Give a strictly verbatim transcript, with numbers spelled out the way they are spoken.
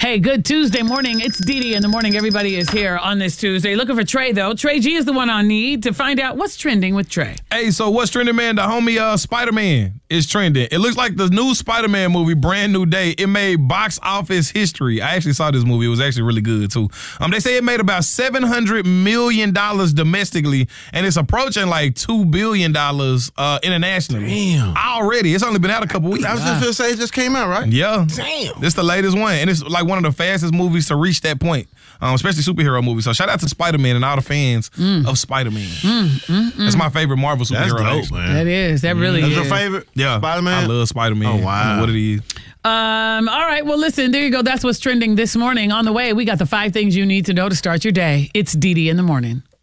Hey, good Tuesday morning. It's Dee Dee in the morning. Everybody is here on this Tuesday. Looking for Trey, though. Trey G is the one on need to find out what's trending with Trey. Hey, so what's trending, man? The homie uh, Spider-Man is trending. It looks like the new Spider-Man movie, Brand New Day, it made box office history. I actually saw this movie. It was actually really good, too. Um, They say it made about seven hundred million dollars domestically, and it's approaching like two billion dollars uh, internationally. Damn. Already. It's only been out a couple weeks. I was just going to say it just came out, right? Yeah. Damn. This the latest one, and it's like one of the fastest movies to reach that point, um, especially superhero movies. So shout out to Spider-Man and all the fans mm. of Spider-Man. Mm, mm, mm. That's my favorite Marvel superhero. That's dope, actually. man. That is. That really That's is. your favorite? Yeah. Spider-Man? I love Spider-Man. Oh, wow. I don't know what it is. Um, all right. Well, listen, there you go. That's what's trending this morning. On the way, we got the five things you need to know to start your day. It's Dee Dee in the morning.